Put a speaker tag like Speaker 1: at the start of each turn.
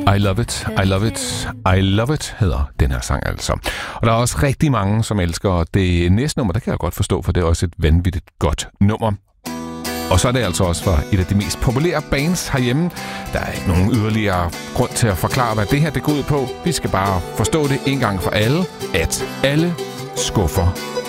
Speaker 1: I love it, I love it, I love it, hedder den her sang altså. Og der er også rigtig mange, som elsker det næste nummer. Det kan jeg godt forstå, for det er også et vanvittigt godt nummer. Og så er det altså også for et af de mest populære bands herhjemme. Der er ikke nogen yderligere grund til at forklare, hvad det her det går ud på. Vi skal bare forstå det en gang for alle, at alle skuffer